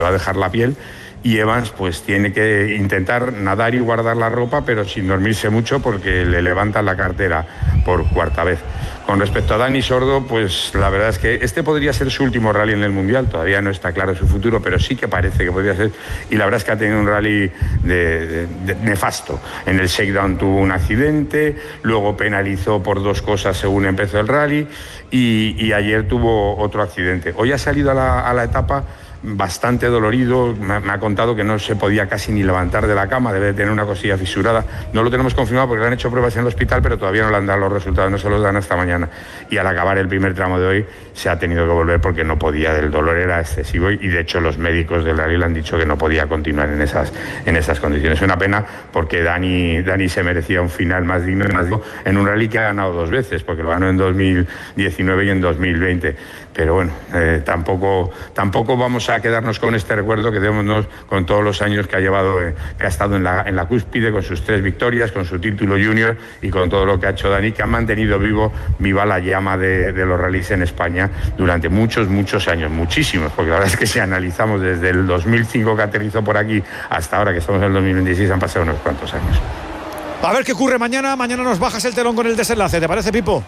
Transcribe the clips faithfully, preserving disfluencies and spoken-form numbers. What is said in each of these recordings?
va a dejar la piel. Y Evans pues tiene que intentar nadar y guardar la ropa, pero sin dormirse mucho porque le levantan la cartera por cuarta vez. Con respecto a Dani Sordo, pues la verdad es que este podría ser su último rally en el Mundial, todavía no está claro su futuro, pero sí que parece que podría ser, y la verdad es que ha tenido un rally de, de, de nefasto. En el shakedown tuvo un accidente, luego penalizó por dos cosas según empezó el rally, y, y ayer tuvo otro accidente. Hoy ha salido a la, a la etapa bastante dolorido, me, me ha contado que no se podía casi ni levantar de la cama, debe de tener una cosilla fisurada. No lo tenemos confirmado porque le han hecho pruebas en el hospital, pero todavía no le han dado los resultados, no se los dan hasta mañana. Y al acabar el primer tramo de hoy se ha tenido que volver porque no podía, el dolor era excesivo, y de hecho los médicos del rally le han dicho que no podía continuar en esas, en esas condiciones. Una pena porque Dani, Dani se merecía un final más digno y más digno en un rally que ha ganado dos veces, porque lo ganó en dos mil diecinueve y en dos mil veinte. Pero bueno, eh, tampoco, tampoco vamos a quedarnos con este recuerdo, quedémonos con todos los años que ha llevado, eh, que ha estado en la, en la cúspide, con sus tres victorias, con su título junior y con todo lo que ha hecho Dani, que ha mantenido vivo, viva la llama de, de los rallies en España durante muchos, muchos años, muchísimos, porque la verdad es que si analizamos desde el dos mil cinco que aterrizó por aquí hasta ahora que estamos en el dos mil veintiséis han pasado unos cuantos años. A ver qué ocurre mañana, mañana nos bajas el telón con el desenlace, ¿te parece, Pipo?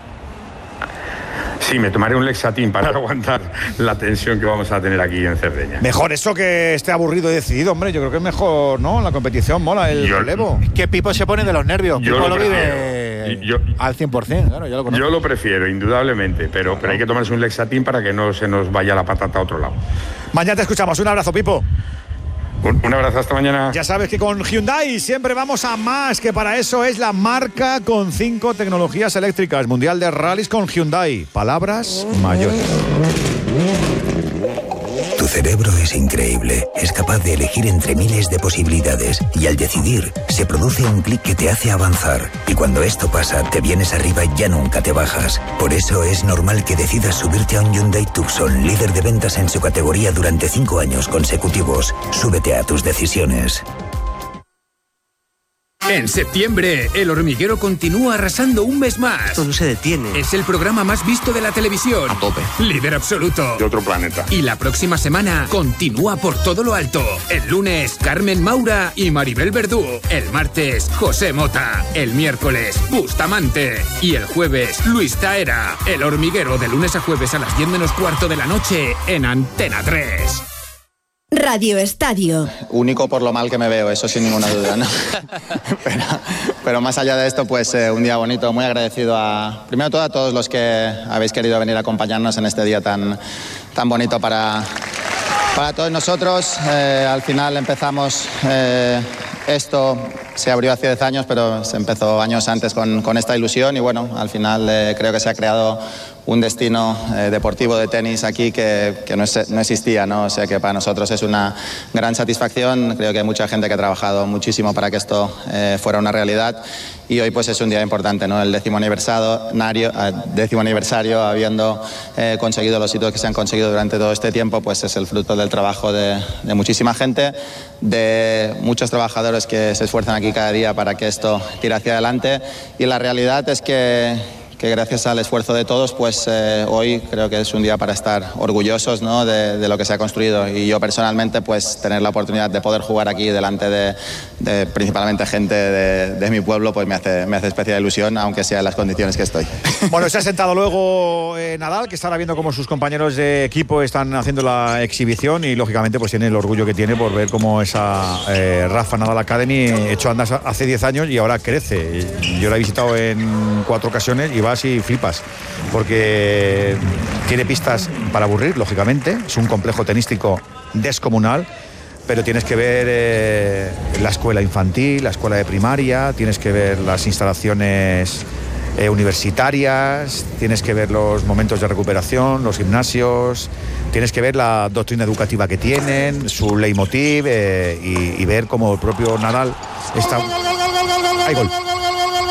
Sí, me tomaré un Lexatin para aguantar la tensión que vamos a tener aquí en Cerdeña. Mejor eso que esté aburrido y decidido, hombre. Yo creo que es mejor, ¿no? La competición mola el yo, relevo. Que Pipo se pone de los nervios. Yo Pipo lo, lo vive yo, al cien por ciento, claro, yo lo conozco. Yo lo prefiero, indudablemente, pero, no, pero hay que tomarse un Lexatin para que no se nos vaya la patata a otro lado. Mañana te escuchamos. Un abrazo, Pipo. Un, un abrazo, hasta mañana. Ya sabes que con Hyundai siempre vamos a más, que para eso es la marca con cinco tecnologías eléctricas. Mundial de Rallys con Hyundai. Palabras mayores. Tu cerebro es increíble, es capaz de elegir entre miles de posibilidades y al decidir se produce un clic que te hace avanzar y cuando esto pasa te vienes arriba y ya nunca te bajas. Por eso es normal que decidas subirte a un Hyundai Tucson, líder de ventas en su categoría durante cinco años consecutivos. Súbete a tus decisiones. En septiembre, El Hormiguero continúa arrasando un mes más. Esto no se detiene. Es el programa más visto de la televisión. A tope. Líder absoluto. De otro planeta. Y la próxima semana continúa por todo lo alto. El lunes, Carmen Maura y Maribel Verdú. El martes, José Mota. El miércoles, Bustamante. Y el jueves, Luis Taera. El Hormiguero, de lunes a jueves a las diez menos cuarto de la noche en Antena tres. Radio Estadio. Único por lo mal que me veo, eso sin ninguna duda, ¿no? pero, pero más allá de esto, pues eh, un día bonito, muy agradecido a, primero todo a todos los que habéis querido venir a acompañarnos en este día tan, tan bonito para, para todos nosotros. Eh, al final empezamos, eh, esto se abrió hace diez años, pero se empezó años antes con, con esta ilusión y bueno, al final eh, creo que se ha creado un destino eh, deportivo de tenis aquí que, que no, es, no existía, ¿no? O sea que para nosotros es una gran satisfacción. Creo que hay mucha gente que ha trabajado muchísimo para que esto eh, fuera una realidad y hoy pues es un día importante, ¿no? El décimo aniversario, décimo aniversario habiendo eh, conseguido los hitos que se han conseguido durante todo este tiempo, pues es el fruto del trabajo de, de muchísima gente, de muchos trabajadores que se esfuerzan aquí cada día para que esto tire hacia adelante y la realidad es que que gracias al esfuerzo de todos, pues eh, hoy creo que es un día para estar orgullosos, ¿no? de, de lo que se ha construido y yo personalmente pues tener la oportunidad de poder jugar aquí delante de, de principalmente gente de, de mi pueblo pues me hace, me hace especial ilusión, aunque sea en las condiciones que estoy. Bueno, se ha sentado luego eh, Nadal, que estará viendo cómo sus compañeros de equipo están haciendo la exhibición y lógicamente pues tiene el orgullo que tiene por ver cómo esa eh, Rafa Nadal Academy echó andas hace diez años y ahora crece. Yo la he visitado en cuatro ocasiones y va y flipas, porque tiene pistas para aburrir, lógicamente, es un complejo tenístico descomunal, pero tienes que ver eh, la escuela infantil, la escuela de primaria, tienes que ver las instalaciones eh, universitarias, tienes que ver los momentos de recuperación, los gimnasios, tienes que ver la doctrina educativa que tienen, su leitmotiv eh, y, y ver cómo el propio Nadal está... ¡Hay gol!